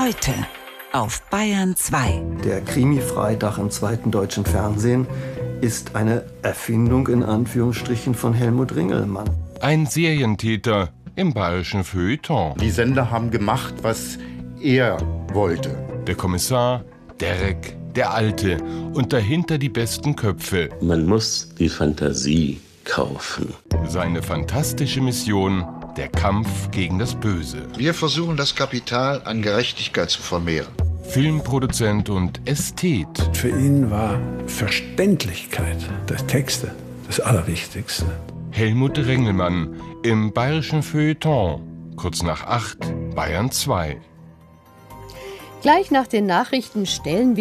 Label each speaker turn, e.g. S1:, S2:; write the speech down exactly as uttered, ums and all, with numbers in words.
S1: Heute auf Bayern zwei.
S2: Der Krimi-Freitag im zweiten deutschen Fernsehen ist eine Erfindung in Anführungsstrichen von Helmut Ringelmann.
S3: Ein Serientäter im bayerischen Feuilleton.
S4: Die Sender haben gemacht, was er wollte.
S3: Der Kommissar, Derek, der Alte und dahinter die besten Köpfe.
S5: Man muss die Fantasie kaufen.
S3: Seine fantastische Mission, der Kampf gegen das Böse.
S6: Wir versuchen, das Kapital an Gerechtigkeit zu vermehren.
S3: Filmproduzent und Ästhet.
S7: Für ihn war Verständlichkeit der Texte das Allerwichtigste.
S3: Helmut Ringelmann im bayerischen Feuilleton. Kurz nach acht, Bayern zwei.
S8: Gleich nach den Nachrichten stellen wir